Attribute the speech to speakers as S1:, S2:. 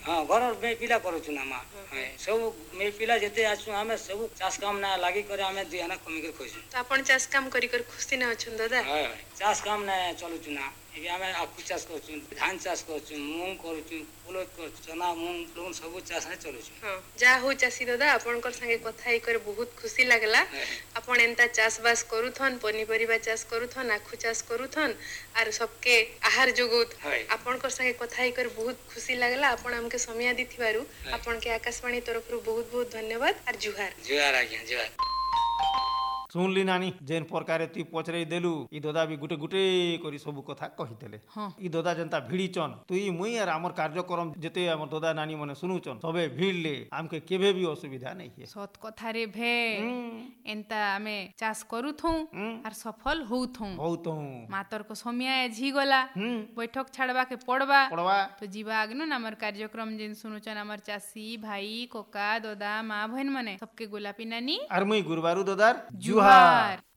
S1: हाँ घर में पिला करूँ ना माँ सब मे पिला जिते आसु आमे सब चाष काम ना लागी करे आमे दिहाना कमी कर खोजु
S2: तो आपण चाष काम करी कर खुशी ना अछन दादा
S1: हाय चाष काम ना चलुछु ना ए आमे आखु चाष करछु धान चाष करछु मूंग करछु उलट करछु चना मूंग लोन सब चाष ना चलुछु
S2: हां जा हो चासी दादा आपण कर संगे कथा ही कर बहुत खुशी लागला आपण एंता चाष बास करूथन पनीपरिबा चाष करूथन आखु चाष करूथन आर सबके आहार जोगोत आपण कर संगे कथा ही कर बहुत खुशी लागला आपण हमके समय दिथिबारु आपण के आकाशवाणी तरफ रु बहुत बहुत धन्यवाद आर जुहार
S1: जुहार आज्ञा जुहार
S3: सुनली नानी जेन प्रकार तु पचरे देलु ई दादा भी गुटे गुटे करी सब कथा कहि देले ई दादा जनता भिड़ीचन तुई मुई आर हमर कार्यक्रम जेते हमर दादा नानी मने सुनुचन सबे भिड़ले हमके केबे भी असुविधा नहीं है
S4: सत कथा रे भे एंता हमें चाष करूथू आर सफल होउथू मातर को समय झी गला बैठक छाड़बा के पड़बा तो जीवा आगनु हमर कार्यक्रम जेन सुनुचन हमर चासी भाई कोका दादा माँ बहन मने सबके गोलापी नानी
S3: आर मुई गुरुवारू दादार
S4: जुहार।